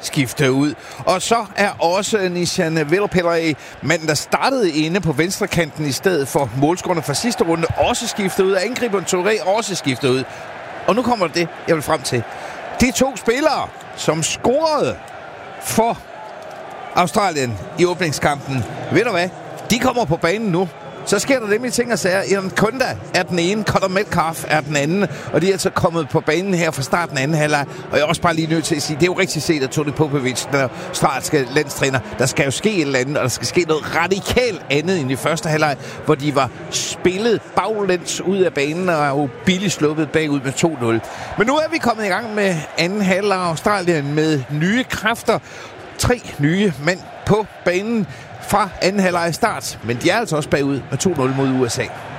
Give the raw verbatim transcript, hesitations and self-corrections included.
skifte ud. Og så er også Nishan Velopelay, manden, der startede inde på venstrekanten i stedet for målscorerne fra sidste runde, også skiftet ud. Angriberen Touré også skiftet ud. Og nu kommer det, jeg vil frem til. De to spillere, som scorede for Australien i åbningskampen, ved du hvad? De kommer på banen nu. Så sker der nemlig ting og sager. Ian Konda er den ene, Conor Metcalf er den anden, og de er altså kommet på banen her fra starten af anden halvleg. Og jeg er også bare lige nødt til at sige, det er jo rigtig set af Toni Popovic, den australske landstræner. Der skal jo ske et eller andet, og der skal ske noget radikalt andet end i første halvleg, hvor de var spillet baglæns ud af banen og jo billigt sluppet bagud med to nul. Men nu er vi kommet i gang med anden halvleg af Australien med nye kræfter. Tre nye mænd på banen fra anden halvleg start, men de er altså også bagud med to nul mod U S A.